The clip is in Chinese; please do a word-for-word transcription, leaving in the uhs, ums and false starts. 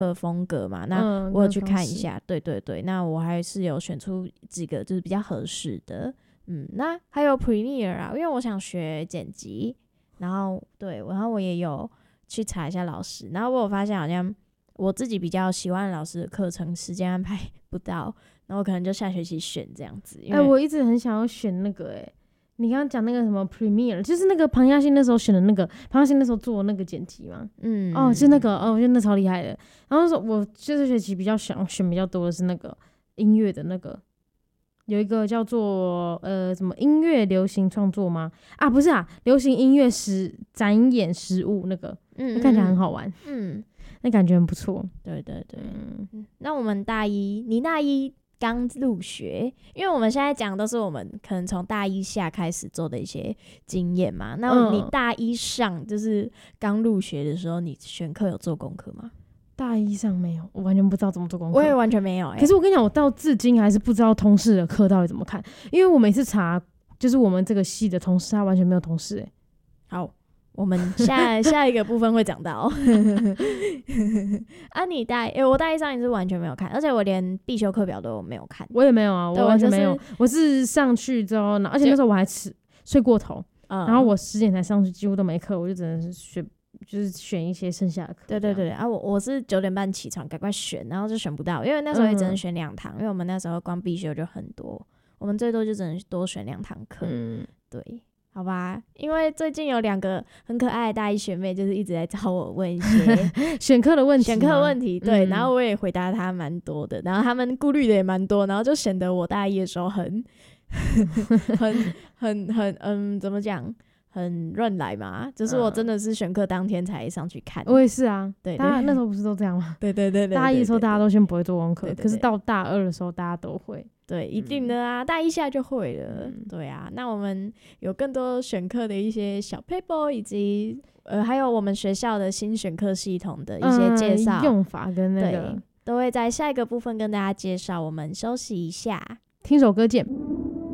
的风格嘛，那我有去看一下，嗯、对对对，那我还是有选出几个就是比较合适的，嗯，那还有 Premiere 啊，因为我想学剪辑，然后对，然后我也有去查一下老师，然后我有发现好像我自己比较喜欢老师的课程时间安排不到，然后我可能就下学期选这样子。哎、 欸，我一直很想要选那个哎、欸。你刚刚讲那个什么 Premiere， 就是那个庞亚新那时候选的那个，庞亚新那时候做的那个剪辑嘛，嗯，哦，是那个，哦，我觉得那超厉害的。然后说，我这学期比较想选比较多的是那个音乐的那个，有一个叫做呃什么音乐流行创作吗？啊，不是啊，流行音乐实展演实物那个，嗯，那看起来很好玩，嗯，那感觉很不错。 对对对，嗯，那我们大一，你大一刚入学，因为我们现在讲都是我们可能从大一下开始做的一些经验嘛。那你大一上就是刚入学的时候，你选课有做功课吗？ 大一上没有，我完全不知道怎么做功课。 我也完全没有、欸。 可是我跟你讲，我到至今还是不知道通识的课到底怎么看，因为我每次查，就是我们这个系的通识，他完全没有通识、欸。 好。我们下下一个部分会讲到啊，你大一、欸，我大一上也是完全没有看，而且我连必修课表都没有看。 我也没有啊，我完全没有。我、就是、我是上去之后，而且那时候我还吃睡过头、嗯，然后我十点才上去，几乎都没课，我就只能是选，就是选一些剩下的课。 对对对啊，我我是九点半起床，赶快选，然后就选不到，因为那时候也只能选两堂、嗯，因为我们那时候光必修就很多，我们最多就只能多选两堂课。嗯，对。好吧，因为最近有两个很可爱的大一学妹，就是一直在找我问一些选课的问题， 选课的问题，对、嗯，然后我也回答他蛮多的，然后他们顾虑的也蛮多，然后就显得我大一的时候很很很很嗯，怎么讲，很乱来嘛，就是我真的是选课当天才上去看。 我也是啊， 对， 大家那时候不是都这样吗？ 对对 对, 对, 对, 对, 对, 对, 对, 对, 对， 大一的时候大家都先不会做功课， 对对对， 可是到大二的时候大家都会。 对，一定的啊、嗯，大一下就会了、嗯。对啊，那我们有更多选课的一些小 paper， 以及呃，还有我们学校的新选课系统的一些介绍、 嗯、用法跟那个， 都会在下一个部分跟大家介绍。我们休息一下， 听首歌见。